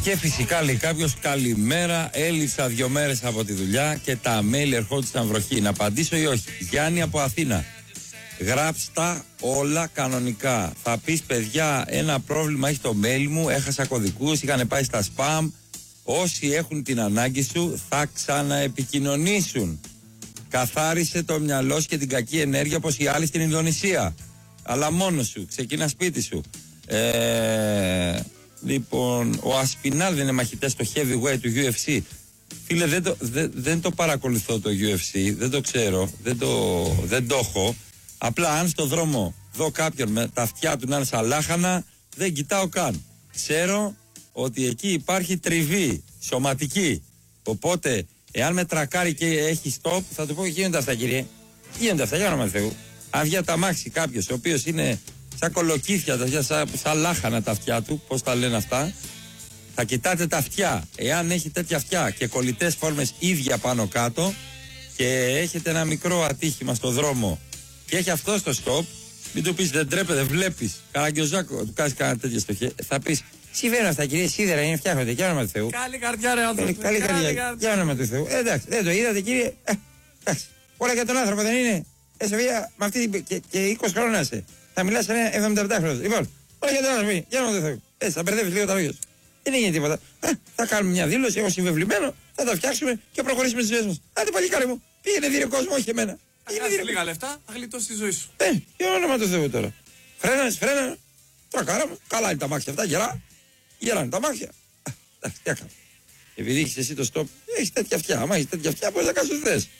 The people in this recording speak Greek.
Και φυσικά λέει κάποιος, καλημέρα, έλειψα 2 μέρες από τη δουλειά και τα mail ερχόντουσαν βροχή. Να απαντήσω ή όχι? Γιάννη από Αθήνα. Γράψτα όλα κανονικά. Θα πεις, παιδιά, ένα πρόβλημα έχει το mail μου, έχασα κωδικούς, είχαν πάει στα spam. Όσοι έχουν την ανάγκη σου θα ξαναεπικοινωνήσουν. Καθάρισε το μυαλό σου και την κακή ενέργεια όπως οι άλλοι στην Ινδονησία. Αλλά μόνος σου, ξεκίνα σπίτι σου. Λοιπόν, ο Ασπινάλ δεν είναι μαχητές στο heavyweight του UFC? Φίλε, δεν το παρακολουθώ το UFC, δεν το ξέρω, δεν το έχω. Απλά αν στο δρόμο δω κάποιον με τα αυτιά του να είναι σαν λάχανα, δεν κοιτάω καν. Ξέρω ότι εκεί υπάρχει τριβή σωματική. Οπότε, εάν με τρακάρει και έχει stop, θα του πω, γίνονται αυτά, κύριε. Γίνονται αυτά, για όνομα Θεού. Αν βγει τα μάξι κάποιος ο οποίος είναι σαν κολοκύθια, σαν λάχανα τα αυτιά του, πώς τα λένε αυτά, θα κοιτάτε τα αυτιά. Εάν έχει τέτοια αυτιά και κολλητές φόρμες ίδια πάνω κάτω και έχετε ένα μικρό ατύχημα στο δρόμο και έχει αυτό στο stop, μην του πεις, δεν τρέπεται, βλέπεις Καραγκιόζάκο, του κάνεις κανένα τέτοιο στο χέρι, θα πεις, συμβαίνουν αυτά, κύριε, σίδερα είναι, φτιάχνονται, για όνομα του Θεού. Καλή καρδιά, ρε άνθρωπο. Καλή καρδιά, για όνομα του Θεού. Εντάξει, δεν το είδατε, κύριε. Εντάξει, όλα για τον άνθρωπο δεν είναι? Σοφία, με αυτή και 20 χρόνια είσαι. Θα μιλάς σε ένα 75 χρόνια. Λοιπόν, όλα για τον άνθρωπο, για όνομα του Θεού. Θα μπερδεύεις λίγο τα λόγια σου. Δεν έγινε τίποτα. Θα κάνουμε μια δήλωση, έχω συμβεβλημένο, θα τα φτιάξουμε και προχωρήσουμε στις ζωές μας. Άντε, παλικάρι μου, πήγαινε δίνει κόσμο, όχι εμένα. Αγγάζει λίγα λεφτά, θα γλιτώσει τη ζωή σου. Για όνομα του Θεού τώρα. Φρένα. Τώρα κάναμε. Καλά είναι τα μάξια αυτά, γεράνε τα μάξια. Εντάξει, τι έκανα. Επειδή έχεις εσύ το stop, έχεις τέτοια αυτιά. Άμα έχεις τέτοια αυτιά, μπορείς να κάνεις ό,τι θες.